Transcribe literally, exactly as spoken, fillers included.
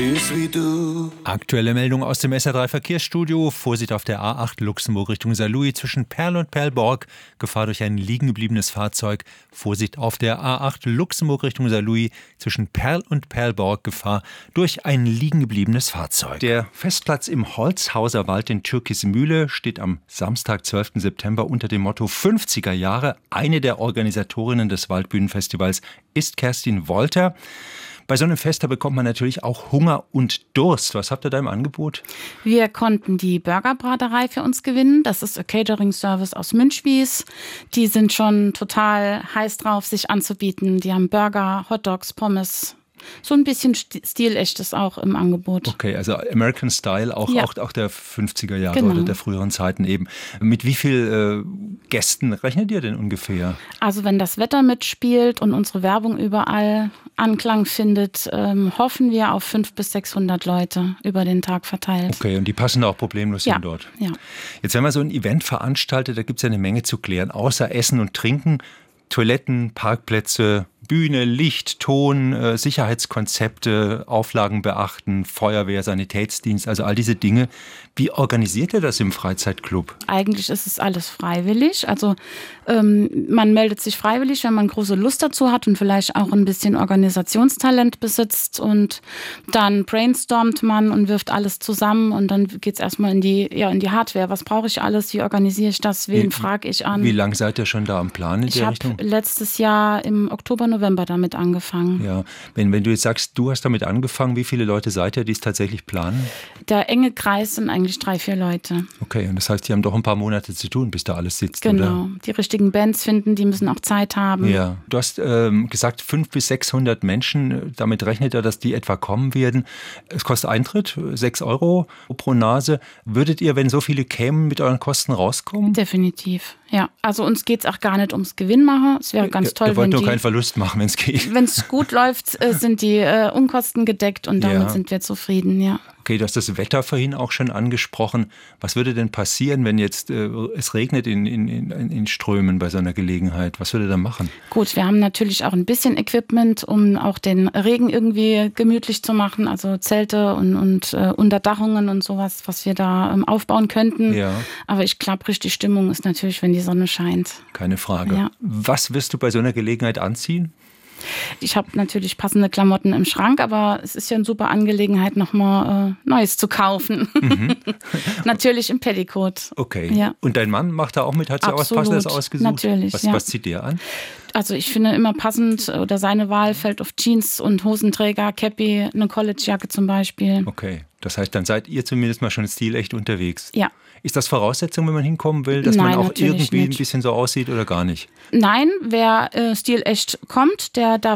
ist wie du. Aktuelle Meldung aus dem S R drei Verkehrsstudio. Vorsicht auf der A acht Luxemburg Richtung Saarlouis zwischen Perl und Perlborg. Gefahr durch ein liegengebliebenes Fahrzeug. Vorsicht auf der A acht Luxemburg Richtung Saarlouis zwischen Perl und Perlborg. Gefahr durch ein liegengebliebenes Fahrzeug. Der Festplatz im Holzhauser Wald in Türkismühle steht am Samstag, zwölften September unter dem Motto fünfziger Jahre. Eine der Organisatorinnen des Waldbühnenfestivals ist Kerstin Wolter. Bei so einem Fest, da bekommt man natürlich auch Hunger und Durst. Was habt ihr da im Angebot? Wir konnten die Burgerbraterei für uns gewinnen. Das ist ein Catering-Service aus Münchwies. Die sind schon total heiß drauf, sich anzubieten. Die haben Burger, Hotdogs, Pommes. So ein bisschen stilechtes auch im Angebot. Okay, also American Style, auch, ja. auch, auch der fünfziger Jahre genau. oder der früheren Zeiten eben. Mit wie viel äh, Gästen rechnet ihr denn ungefähr? Also wenn das Wetter mitspielt und unsere Werbung überall Anklang findet, ähm, hoffen wir auf fünfhundert bis sechshundert Leute über den Tag verteilt. Okay, und die passen auch problemlos ja. hin dort? Ja. Jetzt, wenn man so ein Event veranstaltet, da gibt es ja eine Menge zu klären. Außer Essen und Trinken, Toiletten, Parkplätze, Bühne, Licht, Ton, äh, Sicherheitskonzepte, Auflagen beachten, Feuerwehr, Sanitätsdienst, also all diese Dinge. Wie organisiert ihr das im Freizeitclub? Eigentlich ist es alles freiwillig. Also ähm, man meldet sich freiwillig, wenn man große Lust dazu hat und vielleicht auch ein bisschen Organisationstalent besitzt. Und dann brainstormt man und wirft alles zusammen und dann geht es erstmal in die, ja, in die Hardware. Was brauche ich alles? Wie organisiere ich das? Wen frage ich an? Wie lange seid ihr schon da am Plan in ich der Richtung? Ich habe letztes Jahr im Oktober, November damit angefangen. Ja, wenn, wenn du jetzt sagst, du hast damit angefangen, wie viele Leute seid ihr, die es tatsächlich planen? Der enge Kreis sind eigentlich drei, vier Leute. Okay, und das heißt, die haben doch ein paar Monate zu tun, bis da alles sitzt, genau. oder? Genau, die richtigen Bands finden, die müssen auch Zeit haben. Ja, du hast ähm, gesagt, fünfhundert bis sechshundert Menschen, damit rechnet er, dass die etwa kommen werden. Es kostet Eintritt, sechs Euro pro Nase. Würdet ihr, wenn so viele kämen, mit euren Kosten rauskommen? Definitiv, ja. Also uns geht es auch gar nicht ums Gewinnmachen. Es wäre ganz toll, ihr wollt wenn nur die, keinen Verlust machen, wenn es geht. Wenn es gut läuft, sind die äh, Unkosten gedeckt und damit ja. sind wir zufrieden, ja. Okay, du hast das Wetter vorhin auch schon angesprochen. Was würde denn passieren, wenn jetzt äh, es regnet in, in, in, in Strömen bei so einer Gelegenheit? Was würde ihr dann machen? Gut, wir haben natürlich auch ein bisschen Equipment, um auch den Regen irgendwie gemütlich zu machen. Also Zelte und, und äh, Unterdachungen und sowas, was wir da ähm, aufbauen könnten. Ja. Aber ich glaube, richtig Stimmung ist natürlich, wenn die Sonne scheint. Keine Frage. Ja. Was wirst du bei so einer Gelegenheit anziehen? Ich habe natürlich passende Klamotten im Schrank, aber es ist ja eine super Angelegenheit, nochmal äh, Neues zu kaufen. Mhm. Natürlich im Petticoat. Okay. Ja. Und dein Mann macht da auch mit? Hat sie auch was Passendes ausgesucht? Natürlich, was, ja. was zieht der an? Also ich finde immer passend, oder seine Wahl fällt auf Jeans und Hosenträger, Cappy, eine Collegejacke zum Beispiel. Okay, das heißt, dann seid ihr zumindest mal schon stilecht unterwegs. Ja. Ist das Voraussetzung, wenn man hinkommen will, dass Nein, man auch irgendwie nicht. ein bisschen so aussieht oder gar nicht? Nein, wer äh, stilecht kommt, der darf